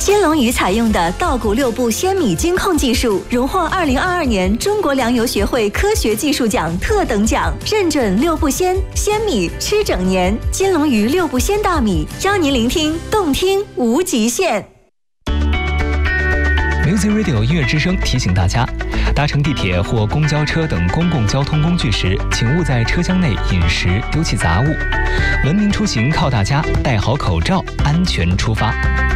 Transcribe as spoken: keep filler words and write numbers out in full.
金龙鱼采用的稻谷六步鲜米精控技术，荣获二零二二年中国粮油学会科学技术奖特等奖，认准六步鲜，鲜米吃整年。金龙鱼六步鲜大米，邀您聆听动听无极限。 Music Radio 音乐之声提醒大家，搭乘地铁或公交车等公共交通工具时，请勿在车厢内饮食、丢弃杂物。文明出行靠大家，戴好口罩，安全出发。